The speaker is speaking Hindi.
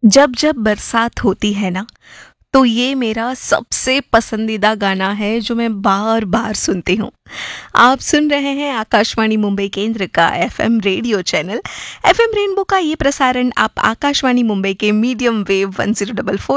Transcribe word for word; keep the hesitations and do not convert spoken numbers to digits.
जब जब बरसात होती है ना, तो ये मेरा सबसे पसंदीदा गाना है जो मैं बार बार सुनती हूँ। आप सुन रहे हैं आकाशवाणी मुंबई केंद्र का FM radio channel. FM rainbow का ये प्रसारण आप आकाशवाणी मुंबई के medium wave one zero double four